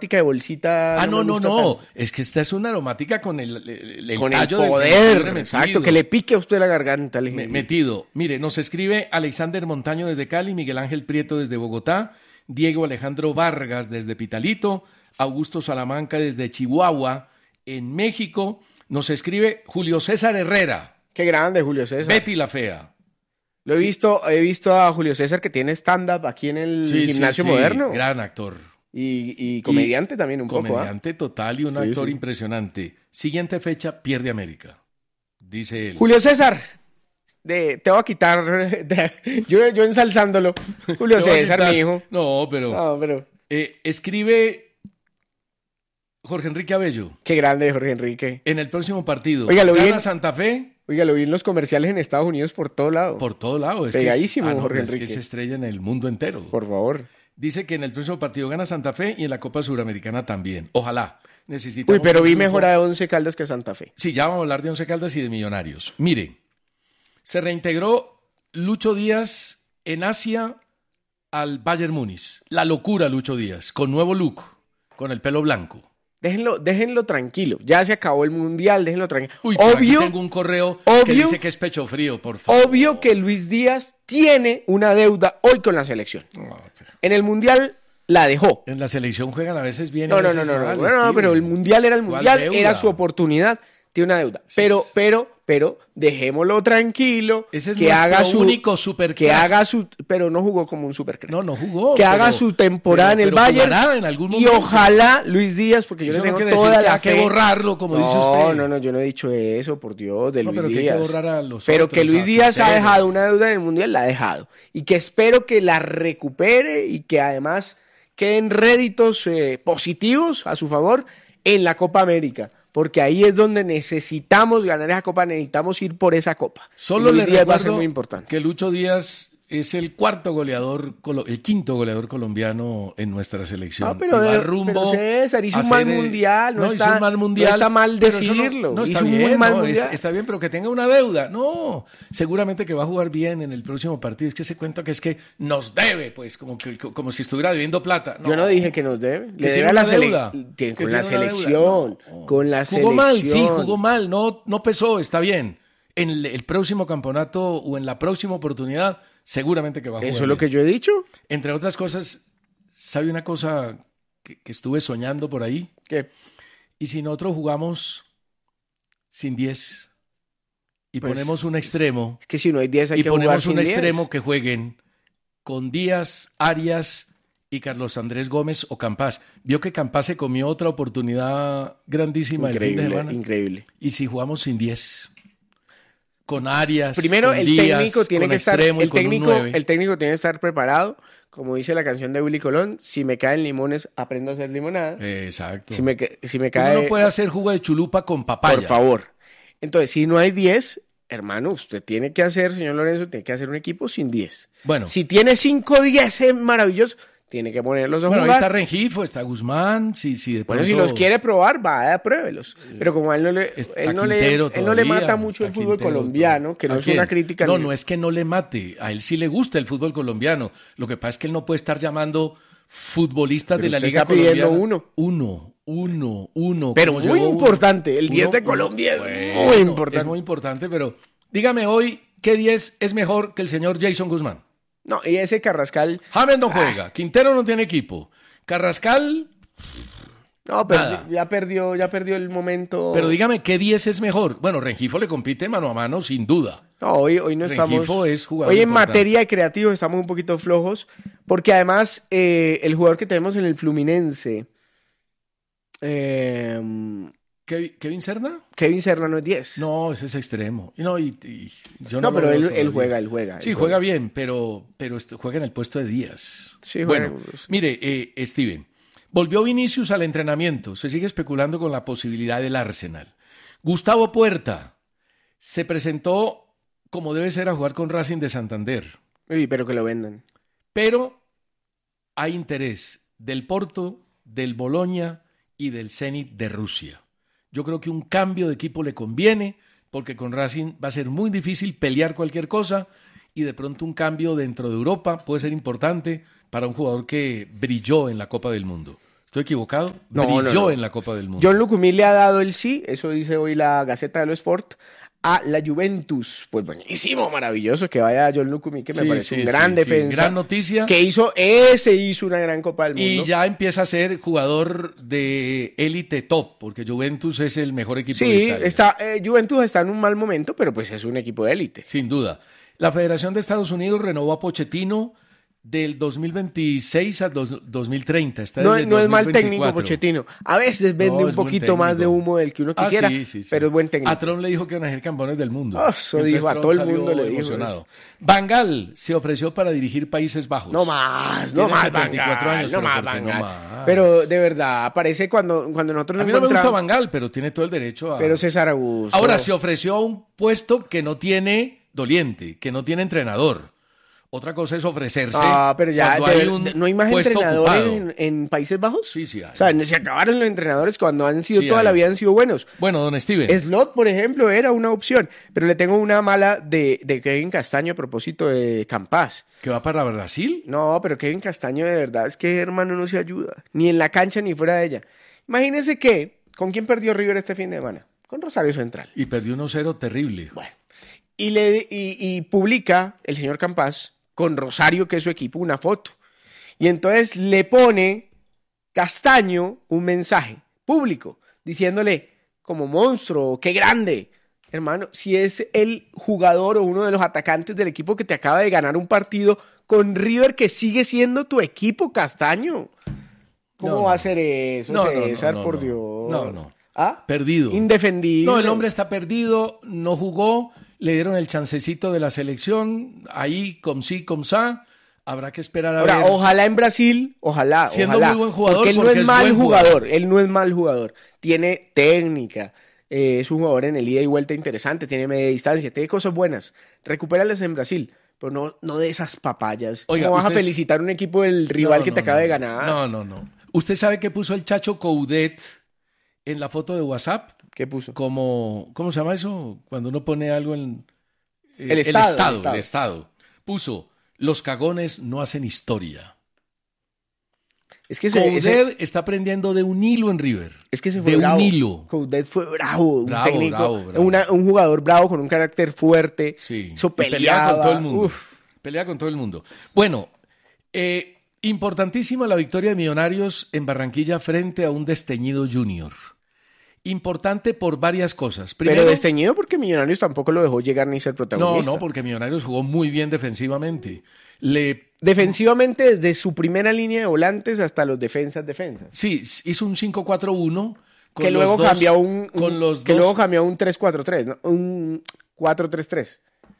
aromática de bolsita. No. tanto. Es que esta es una aromática con el Con el tallo del poder, jengibre exacto, metido. que le pique a usted la garganta. el jengibre. Metido. Mire, nos escribe Alexander Montaño desde Cali, Miguel Ángel Prieto desde Bogotá, Diego Alejandro Vargas desde Pitalito, Augusto Salamanca desde Chihuahua, en México. Nos escribe Julio César Herrera, Qué grande, Julio César. Betty la Fea. He visto a Julio César que tiene stand-up aquí en el Gimnasio Moderno. Gran actor. Y comediante también un poco. Comediante total y un actor impresionante. Siguiente fecha, pierde América, dice él. Julio César, te voy a quitar, yo ensalzándolo. Julio César, mi hijo. No, pero... escribe Jorge Enrique Abello. Qué grande, Jorge Enrique. En el próximo partido, Oiga, ¿gana Santa Fe? Oiga, lo vi en los comerciales en Estados Unidos por todo lado. Por todo lado. Pegadísimo, Jorge Jorge Enrique. Es que se estrella en el mundo entero. Por favor. Dice que en el próximo partido gana Santa Fe y en la Copa Suramericana también. Ojalá. Necesitamos pero vi mejor a Once Caldas que Santa Fe. Sí, ya vamos a hablar de Once Caldas y de Millonarios. Mire, se reintegró Lucho Díaz en Asia al Bayern Múnich. La locura, Lucho Díaz, con nuevo look, con el pelo blanco. Déjenlo tranquilo. Ya se acabó el Mundial, déjenlo tranquilo. Uy, obvio, aquí tengo un correo que dice que es pecho frío, por favor. Obvio que Luis Díaz tiene una deuda hoy con la selección. En el Mundial la dejó. En la selección juegan a veces bien. No, pero el Mundial era el Mundial, era su oportunidad. Tiene una deuda. Pero dejémoslo tranquilo. Ese es que haga su único supercrack. Que haga su, pero no jugó como un supercrack. No jugó. Que haga su temporada en el Bayern. En algún y ojalá Luis Díaz, porque yo le tengo toda la fe. Hay que borrarlo, como dice usted. No, yo no he dicho eso, por Dios, de Luis pero Díaz. Que hay que borrar a los pero otros, que Luis Díaz ha dejado una deuda en el Mundial, la ha dejado. Y que espero que la recupere y que además queden réditos positivos a su favor en la Copa América. Porque ahí es donde necesitamos ganar esa copa, necesitamos ir por esa copa. Solo le recuerdo va a ser muy importante. Que Lucho Díaz es el quinto goleador colombiano en nuestra selección. Pero César hizo un mal mundial, no está mal decidirlo. No está bien, está bien, pero que tenga una deuda. No, seguramente que va a jugar bien en el próximo partido. Es que se cuenta que es que nos debe, pues, como si estuviera debiendo plata. No. Yo no dije que nos debe. Le debe a la selección. Con la selección. Con la selección. Jugó mal, no pesó, está bien. En el próximo campeonato o en la próxima oportunidad, seguramente que va a jugar. ¿Eso es lo que yo he dicho? Entre otras cosas, ¿sabe una cosa que estuve soñando por ahí? ¿Qué? ¿Y si nosotros jugamos sin 10 y pues, ponemos un extremo? Es que si no hay 10 hay que jugar sin 10. Y ponemos un extremo que jueguen con Díaz, Arias y Carlos Andrés Gómez o Campás. Vio que Campás se comió otra oportunidad grandísima el fin de semana. Increíble. ¿Y si jugamos sin 10? Con Arias, primero con el Díaz, técnico tiene con que estar extremo y con un 9. El técnico tiene que estar preparado, como dice la canción de Willy Colón, si me caen limones aprendo a hacer limonada. Exacto. Si me cae Uno no puede hacer jugo de chulupa con papaya. Por favor. Entonces, si no hay 10, hermano, usted tiene que hacer, señor Lorenzo, tiene que hacer un equipo sin 10. Bueno. Si tiene 5 10 es maravilloso. Tiene que ponerlos a jugar. Ahí está Rengifo, está Guzmán. Si de pronto... Bueno, si los quiere probar, vaya, pruébelos. Pero como a él no le mata mucho el fútbol colombiano, que no es una crítica. No es que no le mate. A él sí le gusta el fútbol colombiano. Lo que pasa es que él no puede estar llamando futbolistas de la Liga Colombiana. Uno. Pero muy importante. El 10 de Colombia es muy importante. Es muy importante, pero dígame hoy, ¿qué 10 es mejor que el señor Jason Guzmán? No, y ese Carrascal... James no juega, Quintero no tiene equipo. Carrascal... No, pero ya perdió el momento... Pero dígame, ¿qué 10 es mejor? Bueno, Rengifo le compite mano a mano, sin duda. No, hoy no estamos... Rengifo es jugador hoy en importante. materia de creativos estamos un poquito flojos, porque además el jugador que tenemos en el Fluminense... ¿Kevin Serna? Kevin Serna no es 10. No, ese es extremo. No, yo no pero él juega. Sí, juega bien, pero juega en el puesto de Díaz. Sí, bueno, mire, Steven, volvió Vinicius al entrenamiento. Se sigue especulando con la posibilidad del Arsenal. Gustavo Puerta se presentó como debe ser a jugar con Racing de Santander. Uy, pero que lo vendan. Pero hay interés del Porto, del Bologna y del Zenit de Rusia. Yo creo que un cambio de equipo le conviene, porque con Racing va a ser muy difícil pelear cualquier cosa y de pronto un cambio dentro de Europa puede ser importante para un jugador que brilló en la Copa del Mundo. ¿Estoy equivocado? No, Brilló no. en la Copa del Mundo. John Lucumí le ha dado el sí, eso dice hoy la Gaceta de lo Sport, a la Juventus. Pues buenísimo, maravilloso que vaya John Lucumí, que me Sí, parece sí, un gran sí, defensa. gran noticia. Que hizo una gran Copa del Mundo. Y ya empieza a ser jugador de élite top, porque Juventus es el mejor equipo de Sí, Italia. Juventus está en un mal momento, pero pues es un equipo de élite. Sin duda. La Federación de Estados Unidos renovó a Pochettino del 2026 al 2030. Está No, desde no es mal 2024. técnico Pochettino. A veces vende No, un es buen poquito más de técnico. humo del que uno quisiera, Sí. pero es buen técnico. A Trump le dijo que iban a ser campeones del mundo. Eso Entonces dijo, a Trump todo el salió mundo le dijo emocionado. Van Gaal se ofreció para dirigir Países Bajos. No más, Tiene no más, 74 Van Gaal, años, no pero más, ¿por qué Van no Gaal. más? Pero de verdad, aparece cuando nosotros A mí no me gusta encontramos. Van Gaal, pero tiene todo el derecho a... Pero César Augusto. Ahora, se ofreció a un puesto que no tiene doliente, que no tiene entrenador. Otra cosa es ofrecerse Pero ya cuando hay un no hay más puesto entrenadores ocupado. en Países Bajos. Sí, sí hay. O sea, se acabaron los entrenadores cuando han sido Sí toda hay. la vida han sido buenos. Bueno, don Steven. Slot, por ejemplo, era una opción, pero le tengo una mala de Kevin Castaño a propósito de Campas. ¿Que va para Brasil? No, pero Kevin Castaño de verdad es que hermano no se ayuda, ni en la cancha ni fuera de ella. Imagínense que, ¿con quién perdió River este fin de semana? Con Rosario Central. Y perdió 1-0 terrible. Bueno, y publica el señor Campas con Rosario, que es su equipo, una foto. Y entonces le pone Castaño un mensaje público diciéndole, como monstruo, qué grande. Hermano, si es el jugador o uno de los atacantes del equipo que te acaba de ganar un partido con River, que sigue siendo tu equipo, Castaño. ¿Cómo va a ser eso, César, por Dios? No. ¿Ah? Perdido. Indefendible. No, el hombre está perdido, no jugó, le dieron el chancecito de la selección, ahí, com sí, com ça, habrá que esperar a Ahora, ver. ojalá en Brasil, ojalá. Siendo ojalá, muy buen jugador, porque él no porque es es mal buen jugador, jugador. él no es mal jugador. Tiene técnica, es un jugador en el ida y vuelta interesante, tiene media distancia, tiene cosas buenas. Recupéralas en Brasil, pero no de esas papayas. Oiga, ¿Cómo vas a usted es- felicitar a un equipo del rival No, que te no, acaba de no. ganar? No. ¿Usted sabe qué puso el Chacho Coudet en la foto de WhatsApp? ¿Qué puso? Como, ¿cómo se llama eso? Cuando uno pone algo en... El estado. Puso, los cagones no hacen historia. Es que Coudet está aprendiendo de un hilo en River. Es que se fue de bravo. un hilo. Coudet fue bravo, Bravo, un técnico, bravo. un jugador bravo con un carácter fuerte. Sí. Eso Y pelea peleaba. con todo el mundo. Uf. Pelea con todo el mundo. Bueno, importantísima la victoria de Millonarios en Barranquilla frente a un desteñido Junior. Importante por varias cosas. Primero, Pero desteñido porque Millonarios tampoco lo dejó llegar ni ser protagonista. no, porque Millonarios jugó muy bien defensivamente. Defensivamente, desde su primera línea de volantes hasta los defensas. Sí, hizo un 5-4-1 con Que los luego dos- cambió a un con los que dos- luego cambió a un 3-4-3, ¿no? Un 4-3-3.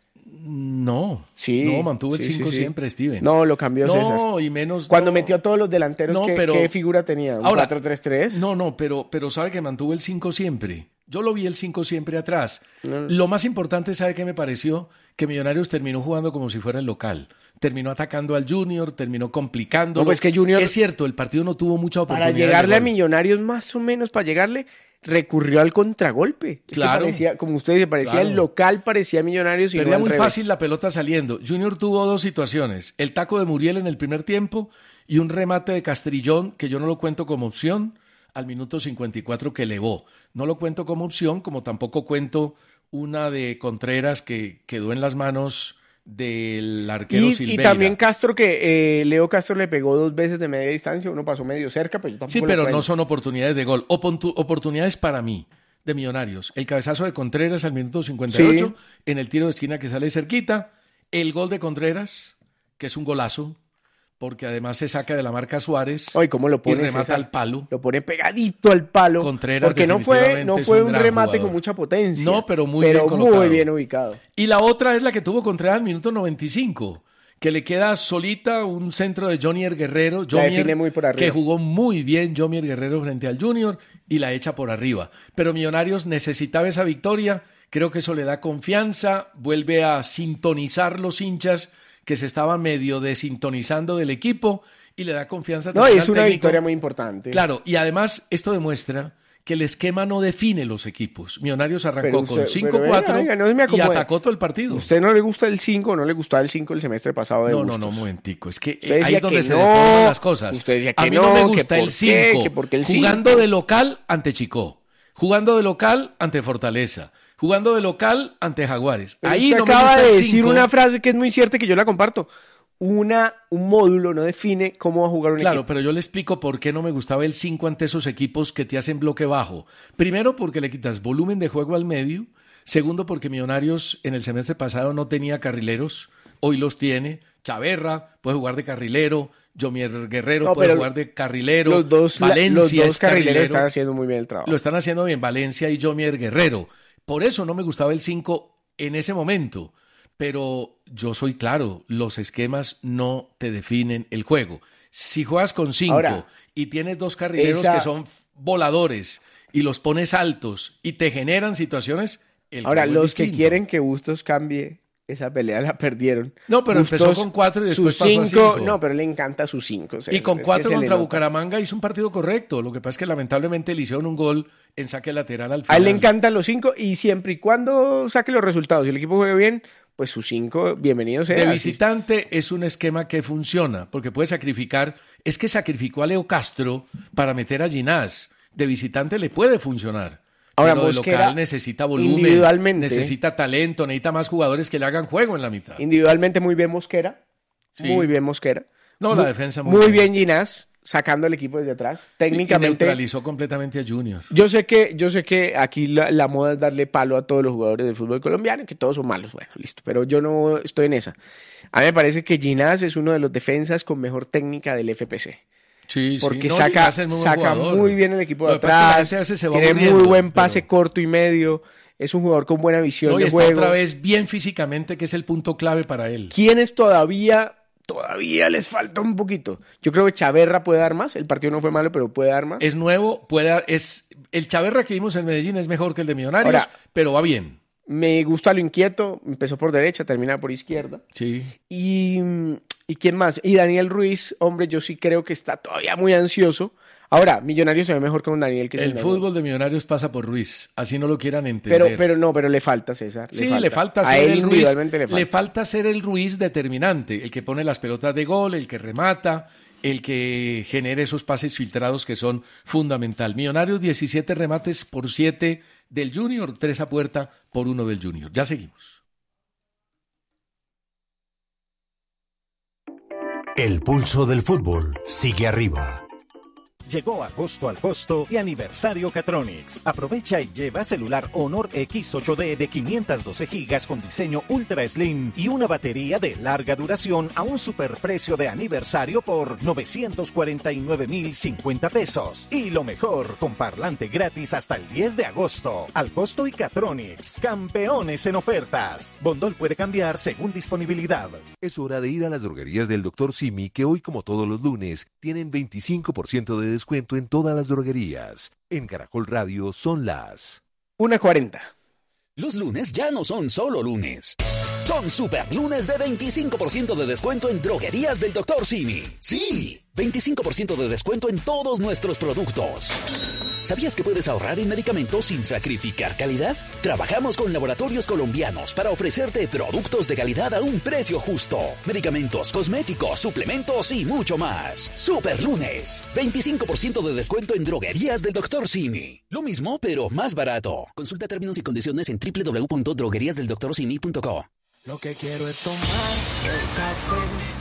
No, Sí. no, mantuvo el sí, 5 sí, sí. siempre, Steven. No, lo cambió César. No, y menos... Cuando no. metió a todos los delanteros, No, pero- ¿qué figura tenía? ¿Un Ahora, 4-3-3? No, pero sabe que mantuvo el 5 siempre. Yo lo vi el 5 siempre atrás. Lo más importante, ¿sabe qué me pareció? Que Millonarios terminó jugando como si fuera el local. Terminó atacando al Junior, terminó complicando. No, pues que Junior- Es cierto, el partido no tuvo mucha Para oportunidad. llegarle a de gol. Millonarios, más o menos, para llegarle, recurrió al contragolpe. Es que Claro. parecía, como usted dice, parecía Claro. el local, parecía Millonarios y no Perdía al muy revés. fácil la pelota saliendo. Junior tuvo dos situaciones. El taco de Muriel en el primer tiempo y un remate de Castrillón, que yo no lo cuento como opción, al minuto 54 que elevó. No lo cuento como opción, como tampoco cuento una de Contreras que quedó en las manos del arquero Y Silveira. también Castro, que Leo Castro le pegó 2 veces de media distancia, uno pasó medio cerca, pero yo tampoco Sí, lo pero cuento. no son oportunidades de gol. Oportunidades para mí, de Millonarios. El cabezazo de Contreras al minuto 58, Sí. en el tiro de esquina que sale cerquita. El gol de Contreras, que es un golazo, porque además se saca de la marca Suárez Ay, ¿cómo lo pone y remata César? al palo. Lo pone pegadito al palo. Contreras porque no fue definitivamente es un un gran remate jugador. con mucha potencia. No, pero muy bien colocado. muy bien ubicado. Y la otra es la que tuvo Contreras al minuto 95, que le queda solita un centro de Jonier Guerrero, define muy por arriba. que jugó muy bien Jonier Guerrero frente al Junior y la echa por arriba. Pero Millonarios necesitaba esa victoria, creo que eso le da confianza, vuelve a sintonizar los hinchas que se estaban medio desintonizando del equipo y le da confianza No, también y es al una técnico. victoria muy importante. Claro, y además esto demuestra que el esquema no define los equipos. Millonarios Pero arrancó usted- con pero 5-4 venga, no se me y acomode. atacó todo el partido. ¿Usted no le gusta el 5 o no le gustaba el 5 el semestre pasado de No, Bustos? un momentico. Es que Usted ahí decía es donde que se no, deforman las cosas. usted decía A que mí no me no, gusta que el por qué, 5. que porque el Jugando 5. de local ante Chicó. Jugando de local ante Fortaleza. Jugando de local ante Jaguares. Pero Ahí usted no me acaba gusta de el decir 5. una frase que es muy cierta y que yo la comparto. Un módulo no define cómo va a jugar un Claro, equipo. pero yo le explico por qué no me gustaba el 5 ante esos equipos que te hacen bloque bajo. Primero, porque le quitas volumen de juego al medio. Segundo, porque Millonarios en el semestre pasado no tenía carrileros. Hoy los tiene. Chaverra puede jugar de carrilero. Jomier Guerrero No, puede pero jugar de carrilero. Los dos Valencia es carrileros carrilero. están haciendo muy bien el trabajo. Lo están haciendo bien Valencia y Jomier Guerrero. Por eso no me gustaba el 5 en ese momento. Pero yo soy claro, los esquemas no te definen el juego. Si juegas con 5 Ahora, y tienes dos carrileros que son voladores y los pones altos y te generan situaciones, el Ahora, juego es los que distinto. quieren que Bustos cambie esa pelea la perdieron. No, pero Bustos, empezó con 4 y después sus pasó a 5. 5. No, pero le encanta sus 5. Y con 4 contra Bucaramanga hizo un partido correcto. Lo que pasa es que lamentablemente le hicieron un gol en saque lateral al A final. él le encantan los 5 y siempre y cuando saque los resultados, si el equipo juegue bien, pues sus 5, bienvenido sea. De visitante es un esquema que funciona, porque puede sacrificar. Es que sacrificó a Leo Castro para meter a Ginás. De visitante le puede funcionar. Ahora, Pero de Mosquera, local necesita volumen, individualmente, necesita talento, necesita más jugadores que le hagan juego en la mitad. Individualmente muy bien Mosquera. Sí. Muy bien Mosquera. No, la defensa muy bien Ginás, sacando el equipo desde atrás. Y Técnicamente. neutralizó completamente a Junior. Yo sé que aquí la moda es darle palo a todos los jugadores del fútbol colombiano, que todos son malos. Bueno, listo. Pero yo no estoy en esa. A mí me parece que Ginás es uno de los defensas con mejor técnica del FPC. Sí, Porque no, saca, Ginás es muy buen saca jugador. muy bien el equipo de Lo que pasa es que la atrás, gente a veces se va tiene aburriendo, muy buen pase pero- corto y medio, es un jugador con buena visión No, y de está juego. otra vez bien físicamente, que es el punto clave para él. ¿Quiénes todavía les falta un poquito? Yo creo que Chaverra puede dar más, el partido no fue malo, pero puede dar más. Es nuevo, el Chaverra que vimos en Medellín es mejor que el de Millonarios, Ahora, pero va bien. Me gusta lo inquieto, empezó por derecha, termina por izquierda. Sí. ¿Y quién más? Y Daniel Ruiz, hombre, yo sí creo que está todavía muy ansioso. Ahora, Millonarios se ve mejor con Daniel que sin El Daniel. fútbol de Millonarios pasa por Ruiz, así no lo quieran entender. Pero le falta, César. Sí, le falta A ser él el Ruiz. individualmente le falta. Le falta ser el Ruiz determinante, el que pone las pelotas de gol, el que remata, el que genera esos pases filtrados que son fundamental. Millonarios 17 remates por 7 del Junior, 3 a puerta por 1 del Junior. Ya seguimos. El pulso del fútbol sigue arriba. Llegó agosto al costo y aniversario Catronics. Aprovecha y lleva celular Honor X8D de 512 GB con diseño Ultra Slim y una batería de larga duración a un superprecio de aniversario por 949,050 pesos. Y lo mejor, con parlante gratis hasta el 10 de agosto. Al costo y Catronics, campeones en ofertas. Bondol puede cambiar según disponibilidad. Es hora de ir a las droguerías del Dr. Simi, que hoy, como todos los lunes, tienen 25% de descuento en todas las droguerías. En Caracol Radio son las 1:40. Los lunes ya no son solo lunes. Son super lunes de 25% de descuento en droguerías del Dr. Simi. Sí, 25% de descuento en todos nuestros productos. ¿Sabías que puedes ahorrar en medicamentos sin sacrificar calidad? Trabajamos con laboratorios colombianos para ofrecerte productos de calidad a un precio justo. Medicamentos, cosméticos, suplementos y mucho más. Super lunes, 25% de descuento en droguerías del Dr. Simi. Lo mismo, pero más barato. Consulta términos y condiciones en www.drogueriasdeldoctorsimi.co. Lo que quiero es tomar el café